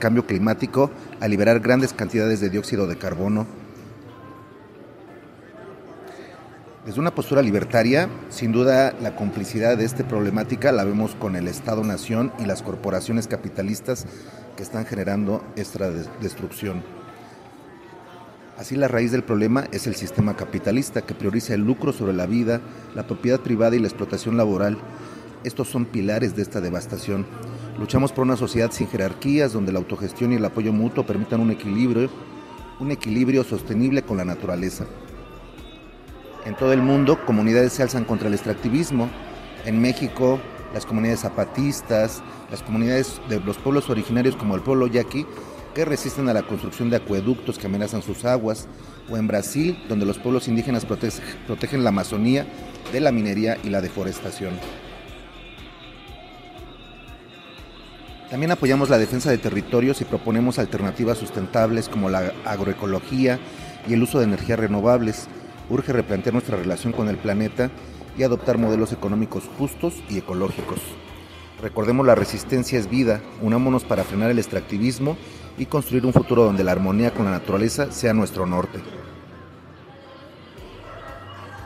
cambio climático al liberar grandes cantidades de dióxido de carbono. Desde una postura libertaria, sin duda la complicidad de esta problemática la vemos con el Estado-Nación y las corporaciones capitalistas que están generando esta destrucción. Así, la raíz del problema es el sistema capitalista, que prioriza el lucro sobre la vida, la propiedad privada y la explotación laboral. Estos son pilares de esta devastación. Luchamos por una sociedad sin jerarquías, donde la autogestión y el apoyo mutuo permitan un equilibrio sostenible con la naturaleza. En todo el mundo, comunidades se alzan contra el extractivismo. En México, las comunidades zapatistas, las comunidades de los pueblos originarios como el pueblo yaqui, que resisten a la construcción de acueductos que amenazan sus aguas, o en Brasil, donde los pueblos indígenas protegen la Amazonía de la minería y la deforestación. También apoyamos la defensa de territorios y proponemos alternativas sustentables como la agroecología y el uso de energías renovables. Urge replantear nuestra relación con el planeta y adoptar modelos económicos justos y ecológicos. Recordemos, la resistencia es vida, unámonos para frenar el extractivismo y construir un futuro donde la armonía con la naturaleza sea nuestro norte.